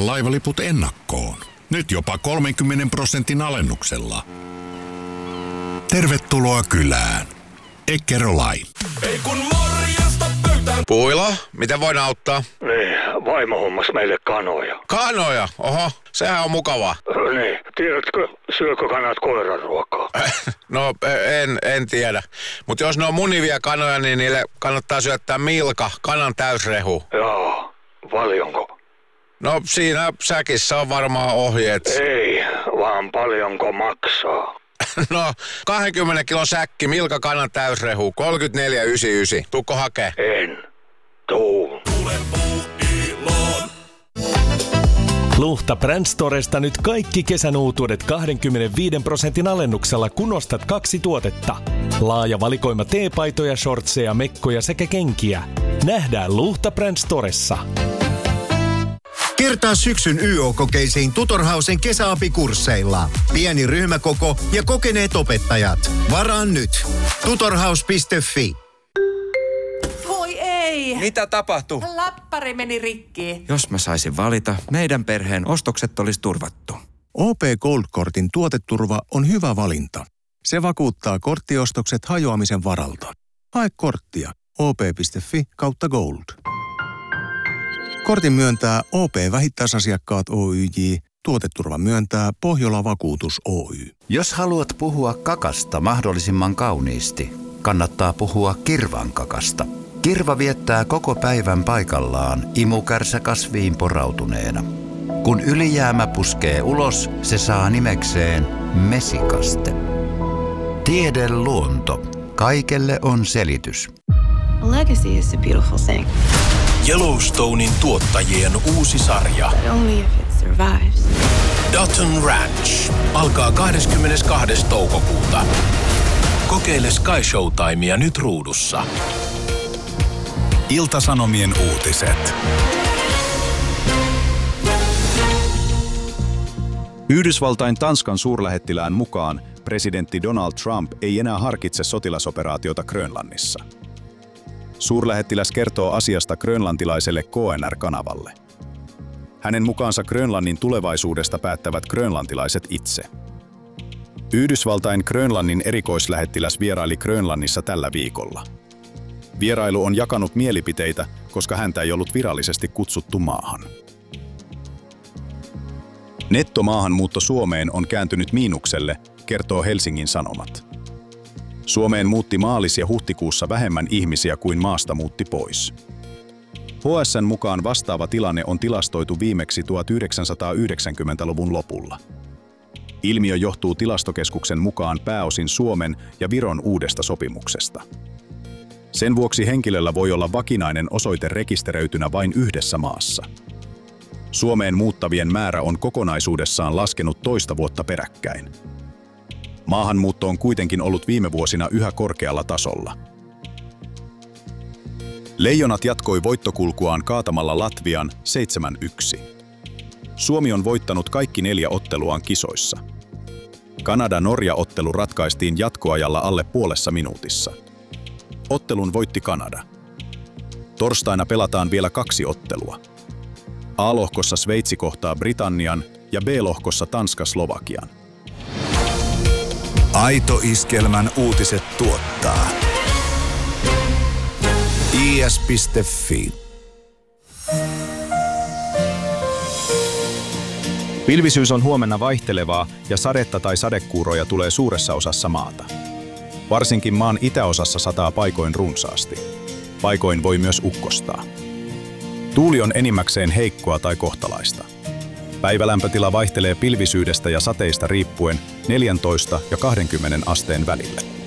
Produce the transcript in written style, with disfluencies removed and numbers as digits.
ostaa laivaliput ennakkoon. Nyt jopa 30% alennuksella. Tervetuloa kylään. Eckerö Line. Ei kun morjesta pöytään. Puila, miten voin auttaa? Niin, vaimo hommas meille kanoja. Kanoja? Oho, sehän on mukavaa. Niin, tiedätkö, syökö kanat koiranruokaa? No, en tiedä. Mutta jos ne on munivia kanoja, niin niille kannattaa syöttää Milka, kanan täysrehu. Joo, paljonko? No, siinä säkissä on varmaan ohjeet. Ei, vaan paljonko maksaa? No, 20 kilon säkki, Milka kanan täysrehu, 34,99. Tuukko hakee? En. Tuu. Tule Puuiloon. Luhta Brand Storesta nyt kaikki kesän uutuudet 25% alennuksella, kun ostat 2 tuotetta. Laaja valikoima teepaitoja, shortseja, mekkoja sekä kenkiä. Nähdään Luhta Brand Storessa. Kertaa syksyn YO-kokeisiin Tutorhausen kesäapikursseilla. Pieni ryhmäkoko ja kokeneet opettajat. Varaa nyt. Tutorhaus.fi. Voi ei! Mitä tapahtui? Läppäri meni rikki. Jos mä saisin valita, meidän perheen ostokset olisi turvattu. OP Gold-kortin tuoteturva on hyvä valinta. Se vakuuttaa korttiostokset hajoamisen varalta. Hae korttia op.fi/gold. Kortin myöntää OP-vähittäisasiakkaat Oyj. Tuoteturva myöntää Pohjola Vakuutus Oy. Jos haluat puhua kakasta mahdollisimman kauniisti, kannattaa puhua kirvan kakasta. Kirva viettää koko päivän paikallaan imukärsä kasviin porautuneena. Kun ylijäämä puskee ulos, se saa nimekseen mesikaste. Tiede luonto. Kaikelle on selitys. A legacy is a beautiful thing. Yellowstonein tuottajien uusi sarja. But only if it survives. Dutton Ranch alkaa 22. toukokuuta. Kokeile Sky Showtimea nyt ruudussa. Ilta-Sanomien uutiset. Yhdysvaltain Tanskan suurlähettilään mukaan presidentti Donald Trump ei enää harkitse sotilasoperaatiota Grönlannissa. Suurlähettiläs kertoo asiasta grönlantilaiselle KNR-kanavalle. Hänen mukaansa Grönlannin tulevaisuudesta päättävät grönlantilaiset itse. Yhdysvaltain Grönlannin erikoislähettiläs vieraili Grönlannissa tällä viikolla. Vierailu on jakanut mielipiteitä, koska häntä ei ollut virallisesti kutsuttu maahan. Nettomaahanmuutto Suomeen on kääntynyt miinukselle, kertoo Helsingin Sanomat. Suomeen muutti maalis- ja huhtikuussa vähemmän ihmisiä kuin maasta muutti pois. HS:n mukaan vastaava tilanne on tilastoitu viimeksi 1990-luvun lopulla. Ilmiö johtuu Tilastokeskuksen mukaan pääosin Suomen ja Viron uudesta sopimuksesta. Sen vuoksi henkilöllä voi olla vakinainen osoite rekisteröitynä vain yhdessä maassa. Suomeen muuttavien määrä on kokonaisuudessaan laskenut toista vuotta peräkkäin. Maahanmuutto on kuitenkin ollut viime vuosina yhä korkealla tasolla. Leijonat jatkoi voittokulkuaan kaatamalla Latvian 7-1. Suomi on voittanut kaikki 4 otteluaan kisoissa. Kanada-Norja-ottelu ratkaistiin jatkoajalla alle puolessa minuutissa. Ottelun voitti Kanada. Torstaina pelataan vielä 2 ottelua. A-lohkossa Sveitsi kohtaa Britannian ja B-lohkossa Tanska Slovakian. Aito Iskelmän uutiset tuottaa is.fi. Pilvisyys on huomenna vaihtelevaa ja sadetta tai sadekuuroja tulee suuressa osassa maata. Varsinkin maan itäosassa sataa paikoin runsaasti. Paikoin voi myös ukkostaa. Tuuli on enimmäkseen heikkoa tai kohtalaista. Päivälämpötila vaihtelee pilvisyydestä ja sateista riippuen 14 ja 20 asteen välillä.